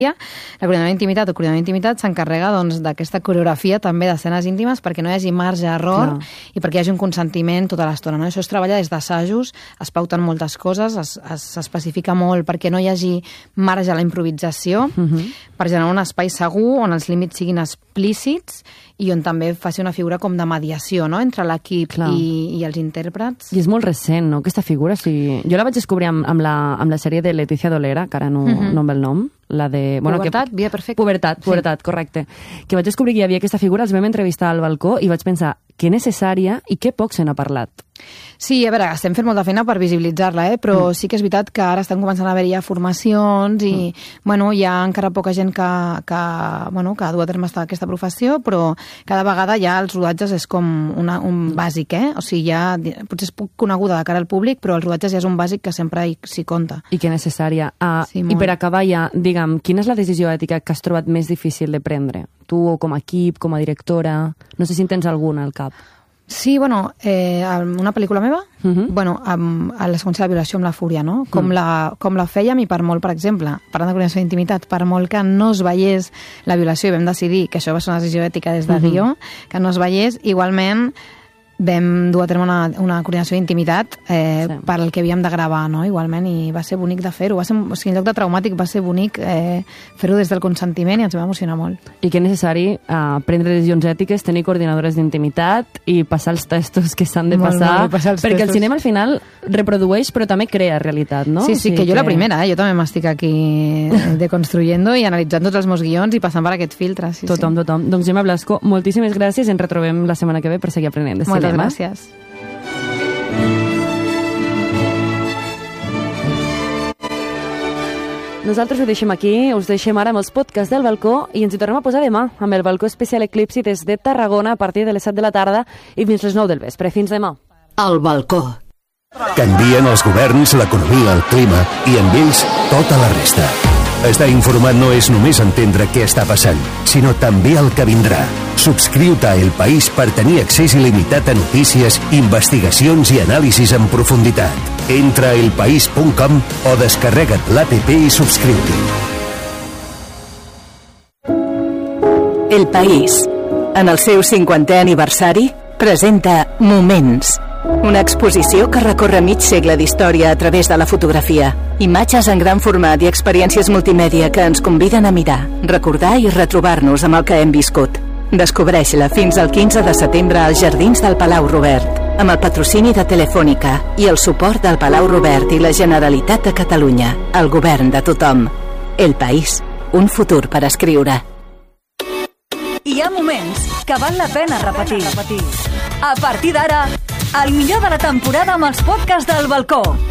La coordinadora d'intimitat o coordinador d'intimitat s'encarrega d'aquesta coreografia també d'escenes íntimes perquè no hi hagi marge a error i perquè hi hagi un consentiment tota l'estona. No? Això es treballa des d'assajos, es pauten moltes coses, s'especifica molt perquè no hi hagi marge a la improvisació, per generar un espai segur on els límits siguin explícits i on també faci una figura com de mediació, no?, entre l'equip i els intèrprets. I és molt recent, no?, aquesta figura. Jo la vaig descobrir amb la sèrie de Leticia Dolera, que ara no em ve el nom, la de... Pubertat, vida perfecta. Pubertat, correcte. Que vaig descobrir que hi havia aquesta figura, els vam entrevistar al balcó i vaig pensar que necessària i que poc se n'ha parlat. Sí, a veure, estem fent molta feina per visibilitzar-la, però sí que és veritat que ara estan començant a haver-hi formacions i, hi ha encara poca gent que du a terme aquesta professió, però cada vegada ja els rodatges és com un bàsic, O sigui, ja potser és poc coneguda de cara al públic, però els rodatges ja és un bàsic que sempre s'hi compta. I que necessària. I per acabar ja, digue'm, quina és la decisió ètica que has trobat més difícil de prendre? Tu, com a equip, com a directora? No sé si en tens alguna al cap. Sí, una pel·lícula meva, a la seqüència de violació amb la fúria, no? Com la fèiem i per molt, per exemple, parlant de coordinació d'intimitat, per molt que no es veiés la violació i vam decidir que això va ser una decisió ètica des de guió, que no es veiés, igualment vam dur a terme una coordinació d'intimitat per al que havíem de gravar, no? Igualment, i va ser bonic de fer-ho. En lloc de traumàtic va ser bonic fer-ho des del consentiment i ens va emocionar molt. I que és necessari prendre decisions ètiques, tenir coordinadores d'intimitat i passar els testos que s'han de passar, perquè el cinema al final reprodueix però també crea realitat, no? Sí, que jo la primera, jo també m'estic aquí deconstruyendo i analitzant tots els meus guions i passant per aquest filtre. Tothom. Doncs Gemma Blasco, moltíssimes gràcies i ens retrobem la setmana que ve per seguir aprenent de cinema. Gràcies. Nosaltres ho deixem aquí, us deixem ara amb els podcasts del balcó i ens hi tornem a posar demà amb el balcó especial Eclipsi des de Tarragona a partir de les 7 de la tarda i fins les 9 del vespre. Fins demà. El balcó. Canvien els governs, l'economia, el clima i amb ells tota la resta. Estar informat no és només entendre què està passant, sinó també el que vindrà. Subscriu-te a El País per tenir accés il·limitat a notícies, investigacions i anàlisis en profunditat. Entra a elpaís.com o descarrega't l'APP i subscriu-t'hi. El País, en el seu 50è aniversari, presenta Moments, una exposició que recorre mig segle d'història a través de la fotografia. Imatges en gran format i experiències multimèdia que ens conviden a mirar, recordar i retrobar-nos amb el que hem viscut. Descobreix-la fins al 15 de setembre als Jardins del Palau Robert, amb el patrocini de Telefònica i el suport del Palau Robert i la Generalitat de Catalunya, el govern de tothom. El País, un futur per escriure. Hi ha moments que val la pena repetir. A partir d'ara, el millor de la temporada amb els podcasts del balcó.